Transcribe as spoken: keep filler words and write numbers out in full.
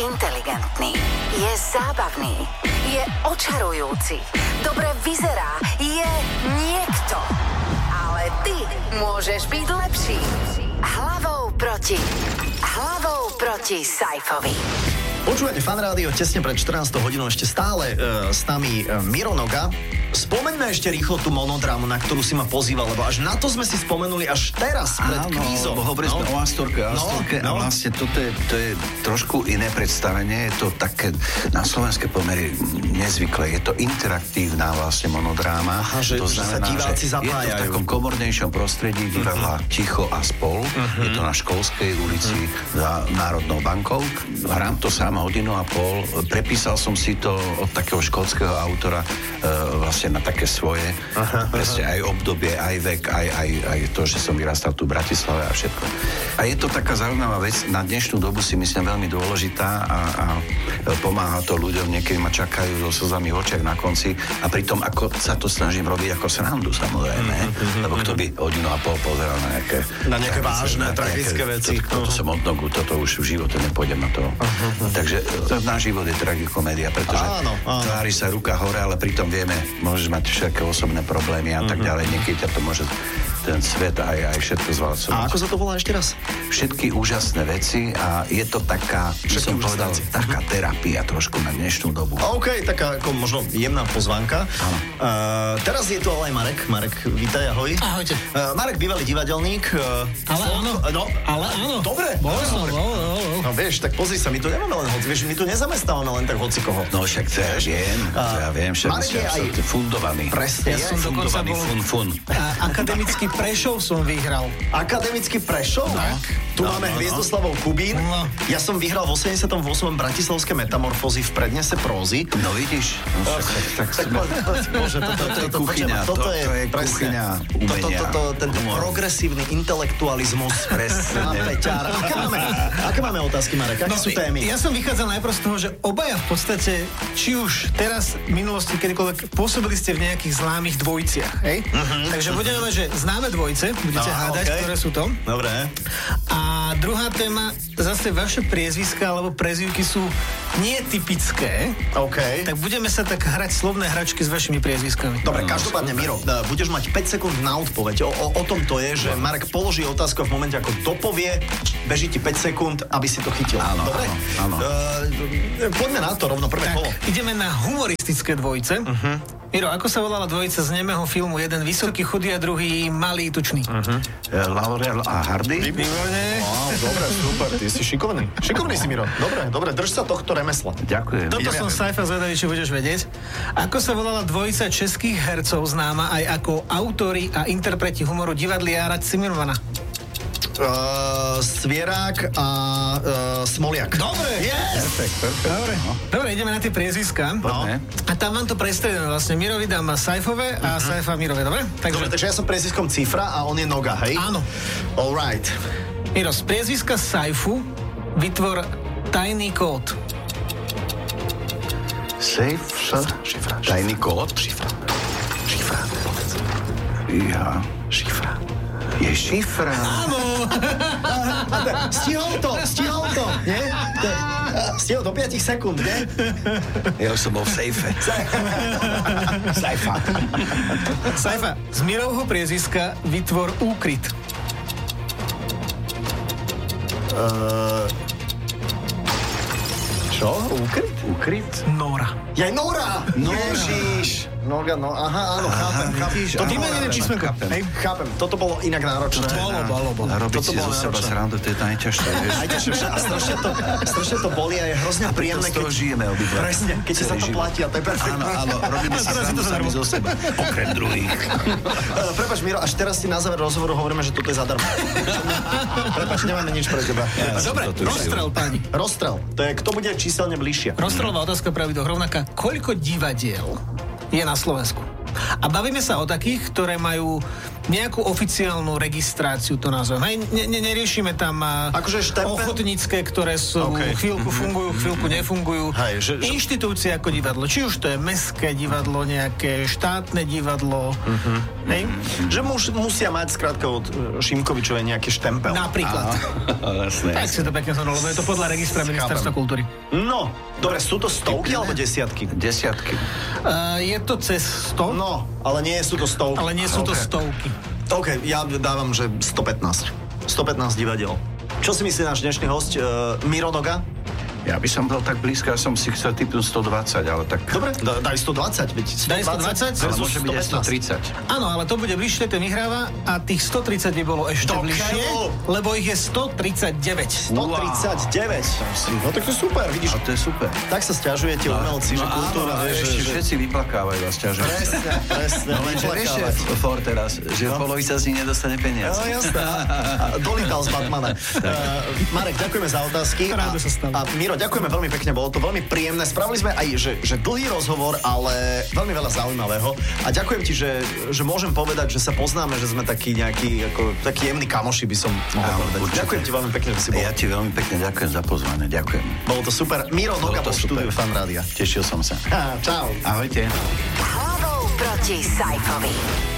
inteligentný, je zábavný, je očarujúci, dobre vyzerá, je niekto. Ale ty môžeš byť lepší. Hlavou proti. Hlavou proti Saifovi. Počúvate Fan Rádio tesne pred štrnástou hodinou, ešte stále e, s nami e, Miro Noga. Spomeňme ešte rýchlo tú monodrámu, na ktorú si ma pozýval, lebo až na to sme si spomenuli až teraz pred kvízom. Áno, hovorili sme o Astorke, Astorke no, no. A vlastne toto je, to je trošku iné predstavenie, je to také na slovenské pomery nezvyklé, je to interaktívna vlastne monodráma. Aha, že, to že znamená, sa diváci zapájajú. Je to v takom komornejšom prostredí, divadla uh-huh. Ticho a spol. Uh-huh. Je to na Školskej ulici uh-huh. za Národnou bankou. Hrám to sám hodinu a pol. Prepísal som si to od takého škótskeho autora e, vlastne na také svoje. Aha, presne aha. Aj obdobie, aj vek, aj, aj, aj to, že som vyrastal tu v Bratislave a všetko. A je to taká zaujímavá vec. Na dnešnú dobu si myslím veľmi dôležitá a, a pomáha to ľuďom. Niekedy ma čakajú so slzami v očiach na konci a pritom ako sa to snažím robiť ako srandu, samozrejme. Mm-hmm. Lebo kto by hodinu a pol pozeral na nejaké... Na nejaké vážne, tragické veci. Toto som od nogu, toto už v živote nepôjdem na to. Uh-huh. Takže to, náš život je tragikomédia, pretože áno, áno. Tvári sa ruka hore, ale pritom vieme, môžeš mať všetké osobné problémy a tak ďalej. Niekedy ťa to môže ten svet aj, aj všetko zvalcovať. A ako sa to volá ešte raz? Všetky úžasné veci a je to taká, by som povedal, taká terapia trošku na dnešnú dobu. OK, taká ako možno jemná pozvánka. Uh, teraz je tu ale aj Marek. Marek, vítaj, ahoj. Ahojte. Uh, Marek, bývalý divadelník. Uh, ale áno. No, ale áno. Dobre. Bol som, bol, bol. No vieš, tak pozri sa, my tu nemáme len hoci, vieš, my tu nezamestávame len tak hoci koho. No však to ja viem, to ja viem, však Marek je aj fundovaný. Presne, ja som dokonca bol fun, fun. akademický Prešov som vyhral. Akademický Prešov? Tak. Tu no, máme no, Hviezdoslavov Kubín. No. Ja som vyhral v osemdesiatom ôsmom bratislavské metamorfózy v prednese prózy. No vidíš. No, však, tak, tak, Bože, toto, toto je kuchyňa. Toto je kuchyňa umenia. Tento progresívny intelektualizmus. Presne. Peťár. Aké máme, aké máme otázky, Marek? Aké No, sú témy? Ja som vychádzal najprv z toho, že obaja v podstate, či už teraz, v minulosti, kedykoľvek, pôsobili ste v nejakých známych dvojiciach, hej? Uh-huh. Takže budeme mať, že známe dvojice, budete no, hádať, okay. Ktoré sú to. Dobre. A druhá téma, zase vaše priezviská alebo prezývky sú netypické. OK. Tak budeme sa tak hrať slovné hračky s vašimi priezviskami. Dobre, každopádne, Miro, budeš mať päť sekúnd na odpoveď. O, o, o tom to je, že Marek položí otázku v momente, ako dopovie, beží ti päť sekúnd, aby si to chytil. Áno, dobre? áno. Uh, poďme na to, rovno prvé kolo. Ideme na humoristické dvojice. Uh-huh. Miro, ako sa volala dvojica z nemého filmu? Jeden vysoký, chudý a druhý malý, tučný. Uh-huh. Laurel a Hardy? Výborne. Wow, dobre, super, ty si šikovný. Šikovný si, Miro. Dobre, dobre, drž sa tohto remesla. Ďakujem. Toto som Saifa zvedavý, či budeš vedieť. Ako sa volala dvojica českých hercov, známa aj ako autori a interpreti humoru divadliára Cimrmana? Uh, Svierák a uh, Smoliak. Dobre! Yes! Perfekt, perfekt. Dobre. No. Dobre, ideme na tie priezviská. No. A tam vám to prestredujeme vlastne. Mirovi dám Saifové a uh-huh. Saifa Mirove, dobre? Takže... Dobre, takže ja som priezviskom Cifra a on je Noga, hej? Áno. All right. Miro, z priezviska Saifu vytvor tajný kód. Safe? Šifra. Tajný kód? Šifra. Šifra. Ja. Šifra. Je šifra. Áno. Stihol to, stihol to, nie? Stihol do päť sekúnd, nie? Ja už som bol v sejfe. Saifa. Saifa, z Mirovho priezviska vytvor úkryt. Uh, čo? Úkryt? Úkryt? Nora. Jaj, Nora! Ježiš! Noga, no, aha, áno, chápem, chápem. To vymenené písmenko. Hej, chápem, toto bolo inak náročné. Bolo, bolo, bolo. A robiť si zo seba srandu, to je najťažšie, vieš. Najťažšie, a strašne to, strašne to boli a je hrozne a príjemné, keď... A žijeme obidva. Presne, keď sa to platí a to je perfektné. Áno, áno, robíme si srandu sami zo seba, okrem druhých. Prepáč, Miro, až teraz ti na záver rozhovoru hovoríme, že toto je zadarmo. Prepáč, nemáme nič pre teba. Dobre, rozstrel, páni. Rozstrel, to je, kto bude číselne bližšie. Rozstrelová otázka pravidlo rovnaká. Koľko divadiel je na Slovensku? A bavíme sa o takých, ktoré majú nejakú oficiálnu registráciu, to nazvem. Hej, ne, ne, neriešime tam akože štempel? ochotnícke, ktoré sú okay. chvíľku fungujú, chvíľku nefungujú. Hej, že, že... Inštitúcie ako divadlo, či už to je mestské divadlo, nejaké štátne divadlo. Uh-huh. Hej? Že mus, musia mať skrátka od Šimkovičovej nejaký štempel. Napríklad. Jasné. Tak si to pekne zhodol, lebo je to podľa registra Ministerstva kultúry. No, dobre, sú to stovky alebo desiatky? Desiatky. Uh, je to cez sto. No, ale nie sú to stovky. Ale nie sú to okay. stovky. OK, ja dávam, že stopätnásť. stopätnásť divadiel. Čo si myslí náš dnešný host, uh, Miro Noga? Ja by som bol tak blízko, ja som si chcel typnúť stodvadsať, ale tak... Dobre, da, daj stodvadsať, veď Daj stodvadsať? Ale môže byť aj stotridsať. Áno, ale to bude bližšie, ten vyhráva a tých stotridsať by bolo ešte Do bližšie, keľu. lebo ich je stotridsaťdeväť. stotridsaťdeväť. No tak to je super, vidíš. A to je super. Tak sa sťažujete umelci, že kultúra, áno, vieš, ešte že... všetci vyplakávajú a sťažujú. Presne, presne. No lenže vieš, že for teraz, že No. polovica z nich nedostane peniaze. No jasné. A dolítal z Batmana. Uh, Marek, ďakujeme za otázky. Rádo sa stalo. A Miro, ďakujeme veľmi pekne, bolo to veľmi príjemné. Spravili sme aj, že, že dlhý rozhovor, ale veľmi veľa zaujímavého. A ďakujem ti, že, že môžem povedať, že sa poznáme, že sme takí nejakí, ako, takí jemní kamoši, by som mohol Áno, povedať. určite. Ďakujem ti veľmi pekne, že si bol. Ja ti veľmi pekne ďakujem za pozvanie, ďakujem. Bolo to super. Miro Noga bol v štúdiu Fan Rádia. Tešil som sa. Á, čau. Ahojte. Hlavou proti Sajfovi.